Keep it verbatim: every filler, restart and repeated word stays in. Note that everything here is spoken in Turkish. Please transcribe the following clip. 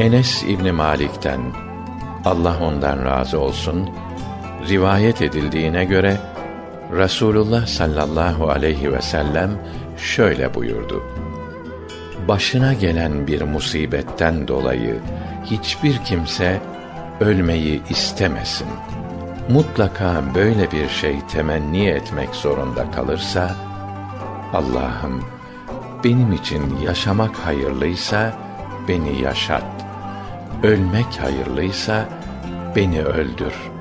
Enes İbni Malik'ten, Allah ondan razı olsun, rivayet edildiğine göre Rasulullah sallallahu aleyhi ve sellem şöyle buyurdu: Başına gelen bir musibetten dolayı hiçbir kimse ölmeyi istemesin. Mutlaka böyle bir şey temenni etmek zorunda kalırsa, Allah'ım, benim için yaşamak hayırlıysa beni yaşat, ölmek hayırlıysa beni öldür